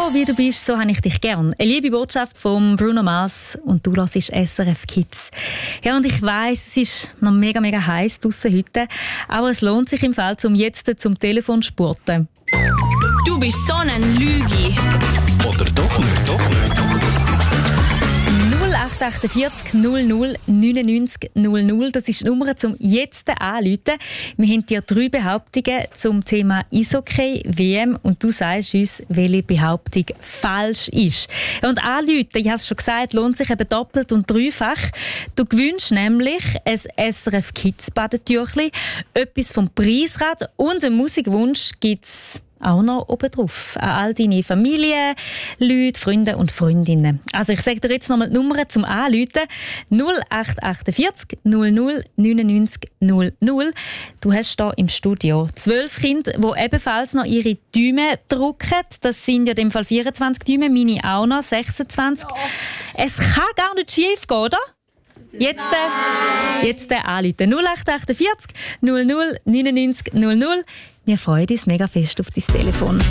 wie du bist, so habe ich dich gern. Eine liebe Botschaft von Bruno Mars und du hörst SRF Kids. Ja, und ich weiss, es ist noch mega heiß draussen heute, aber es lohnt sich im Fall, jetzt zum Telefon zu spurten. Du bist so ein Lügi. Oder doch nicht? 0848 00 99 00, das ist die Nummer zum jetzt anrufen. Wir haben dir 3 Behauptungen zum Thema Eishockey WM und du sagst uns, welche Behauptung falsch ist. Und anrufen, ich habe es schon gesagt, lohnt sich eben doppelt und dreifach. Du gewünscht nämlich ein SRF Kids Badetüchli, etwas vom Preisrad und einen Musikwunsch gibt's auch noch oben drauf. An all deine Familie, Leute, Freunde und Freundinnen. Also ich sage dir jetzt nochmal die Nummer zum Anrufen. 0848 00 99 00. Du hast hier im Studio 12 Kinder, die ebenfalls noch ihre Däume drücken. Das sind ja in dem Fall 24 Däume, meine auch noch 26. Ja. Es kann gar nicht schief gehen, oder? Jetzt anrufen. 0848 00 99 00. Wir freuen uns mega fest auf dein Telefon.